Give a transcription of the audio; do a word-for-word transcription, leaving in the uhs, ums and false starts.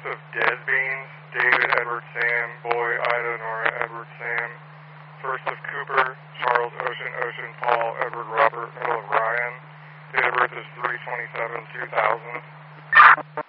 of dead beans, David, Edward, Sam, Boy, Ida, Nora, Edward, Sam. First of Cooper, Charles, Ocean, Ocean, Paul, Edward, Robert, middle of Ryan. Date of birth is three twenty-seven two thousand.